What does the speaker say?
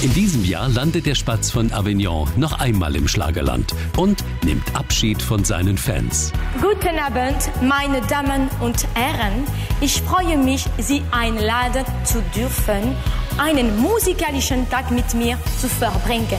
In diesem Jahr landet der Spatz von Avignon noch einmal im Schlagerland und nimmt Abschied von seinen Fans. Guten Abend, meine Damen und Herren. Ich freue mich, Sie einladen zu dürfen, einen musikalischen Tag mit mir zu verbringen.